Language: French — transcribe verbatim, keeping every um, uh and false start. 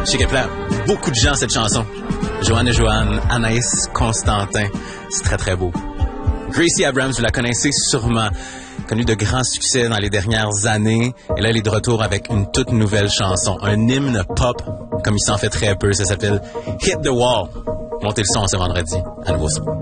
Je sais qu'elle plaît à beaucoup de gens, cette chanson. Joanne et Joanne, Anaïs Constantin. C'est très, très beau. Gracie Abrams, vous la connaissez sûrement. Connue de grands succès dans les dernières années. Et là, elle est de retour avec une toute nouvelle chanson. Un hymne pop, comme il s'en fait très peu. Ça s'appelle Hit the Wall. Montez le son ce vendredi. À nouveau.